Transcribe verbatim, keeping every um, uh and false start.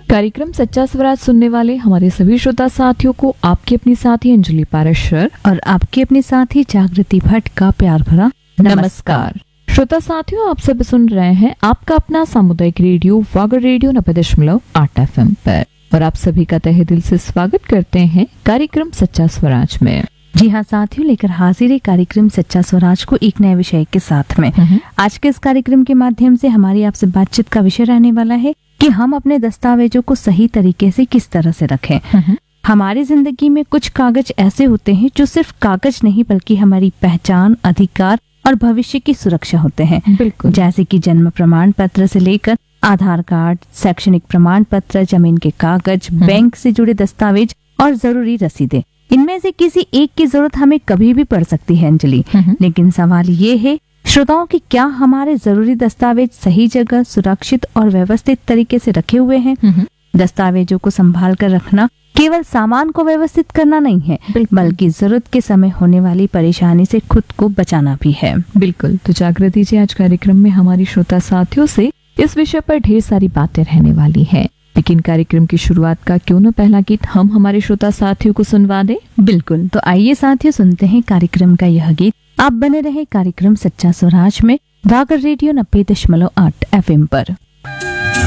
कार्यक्रम सच्चा स्वराज सुनने वाले हमारे सभी श्रोता साथियों को आपकी अपनी साथी अंजलि पाराशर और आपकी अपनी साथी जागृति भट्ट का प्यार भरा नमस्कार। श्रोता साथियों, आप सब सुन रहे हैं आपका अपना सामुदायिक रेडियो वागर रेडियो नब्बे दशमलव आठ एफ एम पर, और आप सभी का तहे दिल से स्वागत करते हैं कार्यक्रम सच्चा स्वराज में। जी हाँ साथियों, लेकर हाजिर है कार्यक्रम सच्चा स्वराज को एक नए विषय के साथ में। आज के इस कार्यक्रम के माध्यम से हमारी आपसे बातचीत का विषय रहने वाला है कि हम अपने दस्तावेजों को सही तरीके से किस तरह से रखें। हमारी जिंदगी में कुछ कागज ऐसे होते हैं जो सिर्फ कागज नहीं बल्कि हमारी पहचान, अधिकार और भविष्य की सुरक्षा होते हैं। बिल्कुल। जैसे कि जन्म प्रमाण पत्र से लेकर आधार कार्ड, शैक्षणिक प्रमाण पत्र, जमीन के कागज, बैंक से जुड़े दस्तावेज और जरूरी रसीदें। इनमें से किसी एक की जरूरत हमें कभी भी पड़ सकती है अंजलि, लेकिन सवाल ये है श्रोताओं की क्या हमारे जरूरी दस्तावेज सही जगह, सुरक्षित और व्यवस्थित तरीके से रखे हुए हैं? दस्तावेजों को संभाल कर रखना केवल सामान को व्यवस्थित करना नहीं है, बल्कि जरूरत के समय होने वाली परेशानी से खुद को बचाना भी है। बिल्कुल। तो जागृति जी, आज कार्यक्रम में हमारी श्रोता साथियों से इस विषय पर ढेर सारी बातें रहने वाली है, लेकिन कार्यक्रम की शुरुआत का क्यों न पहला गीत हम हमारे श्रोता साथियों को सुनवा दें। बिल्कुल, तो आइए साथियों सुनते हैं कार्यक्रम का यह गीत। आप बने रहे कार्यक्रम सच्चा स्वराज में वागर रेडियो नब्बे दशमलव आठ एफ एम पर।